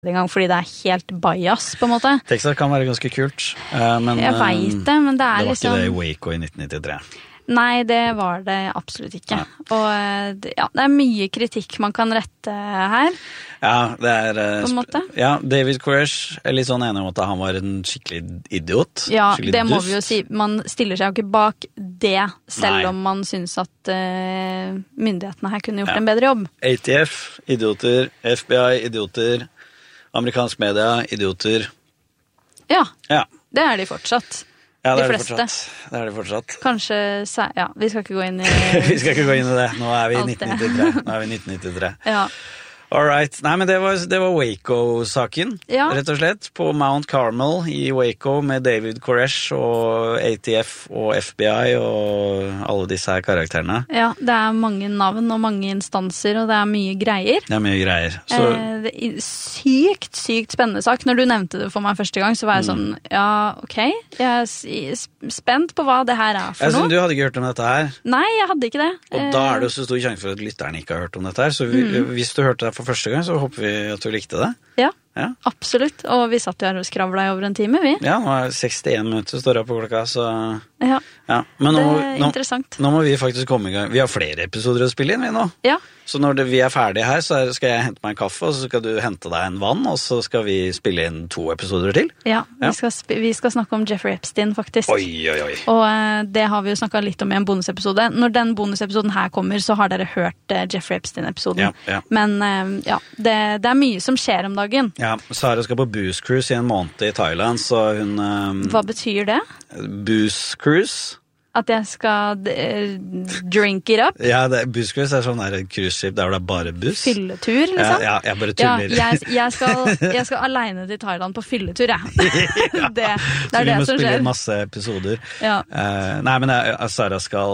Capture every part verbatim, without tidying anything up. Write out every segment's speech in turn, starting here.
en gang, fordi det er helt bias, på en måte. Texas kan være ganske kult, uh, men jeg vet det, men det er det var liksom... ikke det i Waco i nitten nittitre. Nei, det var det absolutt ikke. Nei. Og ja, det er mye kritikk man kan rette her. Ja, det er... På en måte. Ja, David Koresh er litt sånn enig om at han var en skikkelig idiot. Ja, skikkelig det må dust. vi jo si. Man stiller seg jo ikke bak det, selv Nei. om man synes at uh, myndighetene her kunne gjort Ja. en bedre jobb. A T F, idioter. F B I, idioter. Amerikansk media, idioter. Ja, Ja, det er de fortsatt. ja det, De er det, fleste. fortsatt. det er det fortsatt. Kanskje, se- ja, vi skal ikke gå inn i... Vi skal ikke gå inn i det. Nå er vi i Alt det. nitten nittitre. Nå er vi i nitten nittitre. Ja, All right. Nei, men det var, det var Waco-saken, Ja. rett og slett. På Mount Carmel i Waco med David Koresh og A T F og F B I og alle disse her karakterene. ja, det er mange navn og mange instanser, og det er mye greier. Det er mye greier. Så, Eh, det er sykt, sykt spennende sak. Når du nevnte det for meg første gang, så var jeg sånn, ja, ok, jeg er s- spent på hva det her er for jeg synes noe. du hadde ikke hørt om dette her, Nei, jeg hadde ikke det. og da er det jo så stor sjanse for at lytterne ikke har hørt om dette her. Så vi, hvis du hørte det for første gang, så håper vi at du likte det. Ja, Ja, absolutt. Og vi satt jo her og skravla i over en time, vi. ja nå er sekstien minutter står det på klokka, så Ja, ja. Men det nå, er nå, interessant. nå må vi faktisk komme i gang. Vi har flere episoder å spille inn, vi nå. Ja, Så når det, vi er ferdige her, så er, skal jeg hente meg en kaffe, og så skal du hente deg en vann, og så skal vi spille inn to episoder til. ja, Ja. Vi, skal sp- vi skal snakke om Jeffrey Epstein, faktisk. Oi, oi, oi. Og eh, det har vi jo snakket litt om i en bonusepisode. Når den bonusepisoden her kommer, så har dere hørt eh, Jeffrey Epstein-episoden. Ja, ja. Men eh, ja, det, det er mye som skjer om dagen. Ja, Sara skal på booze cruise i en måned i Thailand, så hun... Um, Hva betyr det? Booze cruise? At jeg skal eh, drink it up? Ja, det, booze cruise er sånn der cruiseskip der det er bare buss. Fylletur, Ja, liksom? ja, jeg bare Ja, tuller. jeg, jeg, skal, jeg skal alene til Thailand på fylletur, jeg. det, det er så vi det må som spille skjer. inn masse episoder. Ja. Eh, nei, men uh, Sara skal,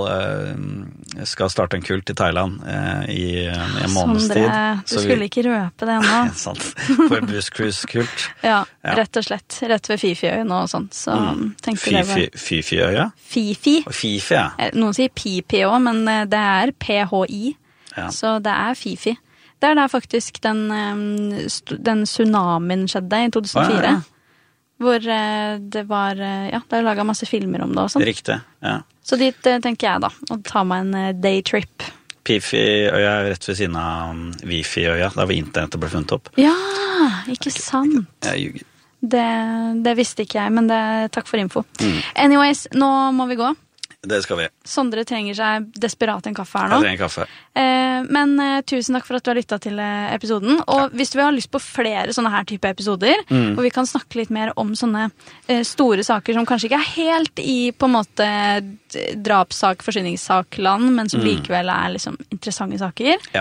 uh, skal starte en kult i Thailand uh, i, uh, i en måneds tid. Sondre, du Så vi- skulle ikke røpe det ennå. Sant. For booze cruise-kult. Ja, Ja. rett og slett. Rett ved Fifi-øyen og sånt. Så tenkte jeg det var... Fifi- Fifi-øya? Fifi. Fifi, ja. Eh, Noen sier Pipi også, men eh, det er P H I. Ja. Så det er Fifi. Det er der faktisk den, eh, st- den tsunamien skjedde i to tusen fire. Å, ja, ja. Hvor eh, det var, eh, ja, det er laget masse filmer om det og sånn. Riktig, ja. Så dit eh, tenker jeg da, å ta meg en eh, daytrip. Pifi-øya er rett ved siden av um, Wifi-øya, der hvor internettet ble funnet opp. Ja, ikke sant. Jeg ljuger. Det, det visste ikke jeg, men det, takk for info. Mm. Anyways, nå må vi gå. Det skal vi. Sondre trenger seg desperat en kaffe her Jeg nå. trenger kaffe. Eh, men eh, tusen takk for at du har lyttet til eh, episoden. Og hvis du vil ha lyst på flere sånne her type episoder, Mm. hvor vi kan snakke litt mer om sånne eh, store saker som kanskje ikke er helt i på en måte d- drapssak, forsyningssakland, men som Mm. likevel er liksom interessante saker, Ja,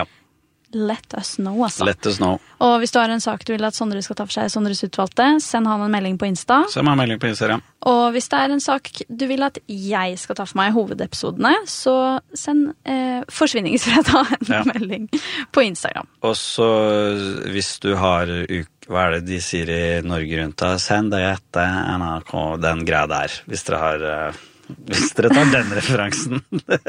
let us know, altså. let us know. Og hvis du har en sak du vil at Sondre skal ta for seg i Sondres utvalgte, send han en melding på Insta. Så jeg må ha melding på Instagram. Og hvis det er en sak du vil at jeg skal ta for meg i hovedepisodene, så send eh, forsvinningsfredag en Ja. melding på Instagram. Og så hvis du har uk hva er det de sier i Norge rundt da? Send deg etter N R K, den greia der. Hvis dere har uh, hvis dere tar den referansen.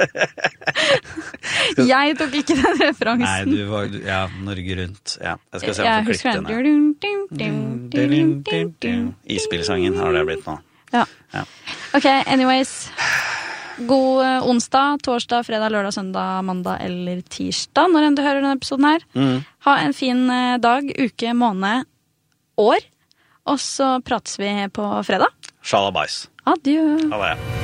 Jeg tok ikke den Nei, referansen. du var du- ja, Norge rundt. Ja, jeg skal se om Jeg jeg får husker klippet den. den. Isspillsangen har det blitt nå. Ja. Ja. Ok, anyways. God eh, onsdag, torsdag, fredag, lørdag, søndag, mandag eller tirsdag, når enn du hører denne episoden her. Mm. Ha en fin eh, dag, uke, måned, år. Og så prates vi på fredag. Shalabais. Adjø. Ha det.